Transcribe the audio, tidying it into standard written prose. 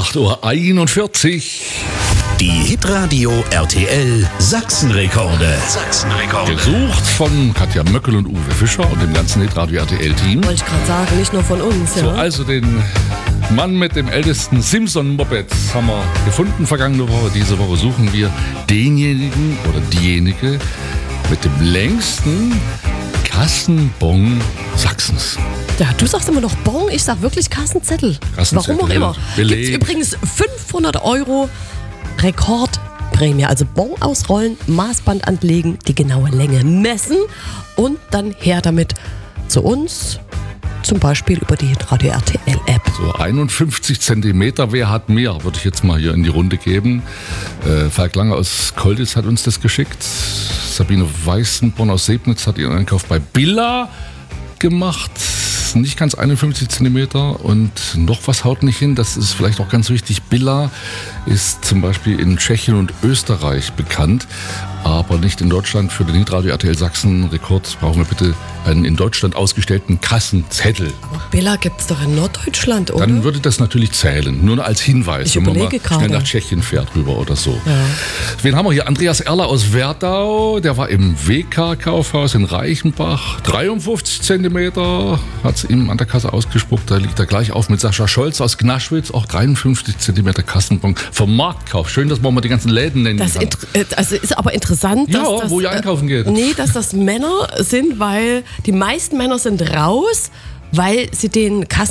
8:41 Uhr. Die Hitradio RTL Sachsenrekorde. Gesucht von Katja Möckel und Uwe Fischer und dem ganzen Hitradio RTL-Team. Wollte ich gerade sagen, nicht nur von uns. So, Ja? also den Mann mit dem ältesten Simpson-Moped haben wir gefunden vergangene Woche. Diese Woche suchen wir denjenigen oder diejenige mit dem längsten Kassenbon Sachsens. Ja, du sagst immer noch Bon, ich sag wirklich Kassenzettel. Kassenzettel, Warum auch immer. Beleg. Gibt's übrigens 500 € Rekordprämie. Also Bon ausrollen, Maßband anlegen, die genaue Länge messen und dann her damit zu uns. Zum Beispiel über die Hitradio RTL App. So 51 Zentimeter, wer hat mehr, würde ich jetzt mal hier in die Runde geben. Falk Lange aus Kolditz hat uns das geschickt. Sabine Weißenborn aus Sebnitz hat ihren Einkauf bei Billa gemacht. Nicht ganz 51 Zentimeter und noch was haut nicht hin. Das ist vielleicht auch ganz wichtig. Billa ist zum Beispiel in Tschechien und Österreich bekannt, aber nicht in Deutschland. Für den Hitradio RTL Sachsen Rekord brauchen wir bitte einen in Deutschland ausgestellten Kassenzettel. Aber Billa gibt's doch in Norddeutschland, oder? Dann würde das natürlich zählen, nur als Hinweis, Ich wenn man mal überlege schnell gerade. nach Tschechien fährt rüber oder so. Ja. Wen haben wir hier? Andreas Erler aus Werdau, der war im WK-Kaufhaus in Reichenbach. 53 Zentimeter hat es ihm an der Kasse ausgespuckt, da liegt er gleich auf mit Sascha Scholz aus Gnaschwitz, auch 53 Zentimeter Kassenbon vom Marktkauf. Schön, dass man mal die ganzen Läden nennen Das kann. also ist aber interessant, dass Ja, das, wo ihr einkaufen geht. Nee, dass das Männer sind, weil die meisten Männer sind raus, weil sie den